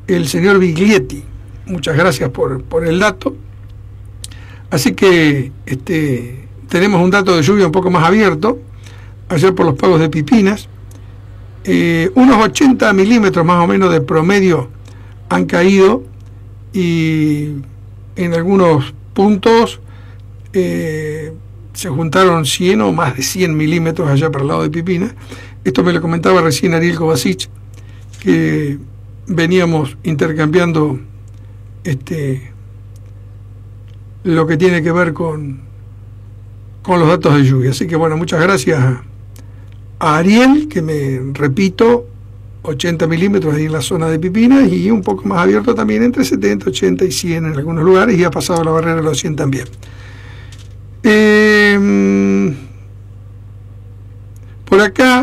el señor Biglietti. Muchas gracias por el dato. Así que tenemos un dato de lluvia un poco más abierto, ayer por los pagos de Pipinas. Unos 80 milímetros más o menos de promedio han caído, y en algunos puntos se juntaron 100 o más de 100 milímetros allá para el lado de Pipinas. Esto me lo comentaba recién Ariel Kovacic, que veníamos intercambiando lo que tiene que ver con los datos de lluvia. Así que bueno, muchas gracias a Ariel, que me repito, 80 milímetros ahí en la zona de Pipinas, y un poco más abierto también entre 70, 80 y 100 en algunos lugares, y ha pasado la barrera de los 100 también. Por acá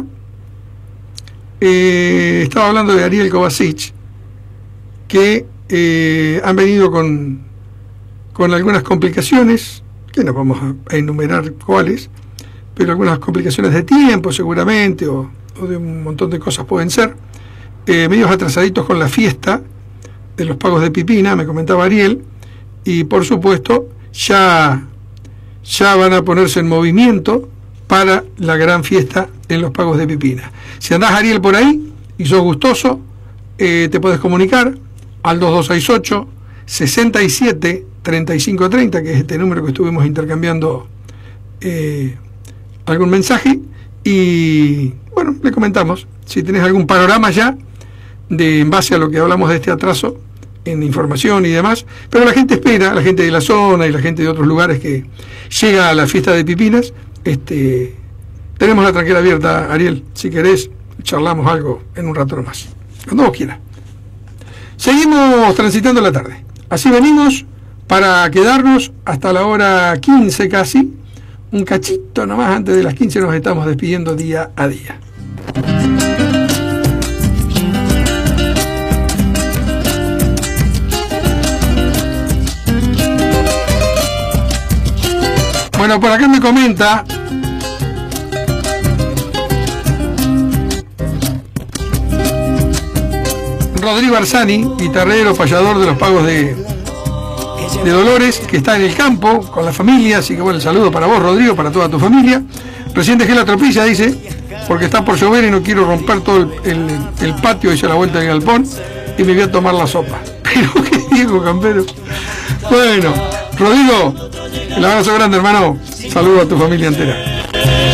estaba hablando de Ariel Kovacic, que han venido con algunas complicaciones, que no vamos a enumerar cuáles, pero algunas complicaciones de tiempo seguramente, o de un montón de cosas pueden ser, medios atrasaditos con la fiesta de los pagos de Pipina, me comentaba Ariel, y por supuesto ya van a ponerse en movimiento para la gran fiesta en los pagos de Pipina. Si andás, Ariel, por ahí y sos gustoso, te puedes comunicar al 2268 67 35 30, que es este número que estuvimos intercambiando algún mensaje, y bueno, le comentamos si tenés algún panorama ya en base a lo que hablamos de este atraso en información y demás. Pero la gente espera, la gente de la zona y la gente de otros lugares que llega a la fiesta de Pipinas. Tenemos la tranquera abierta, Ariel. Si querés, charlamos algo en un rato nomás, cuando vos quieras. Seguimos transitando la tarde, así venimos para quedarnos hasta la hora 15 casi, un cachito nomás antes de las 15 nos estamos despidiendo día a día. Bueno, por acá me comenta Rodrigo Arzani, guitarrero, payador de los pagos de Dolores, que está en el campo con la familia, así que bueno, el saludo para vos, Rodrigo, para toda tu familia. Recién dejé la tropilla, dice, porque está por llover y no quiero romper todo el patio, hice la vuelta del galpón y me voy a tomar la sopa. Pero qué digo, campero. Bueno, Rodrigo, el abrazo grande, hermano. Saludo a tu familia entera.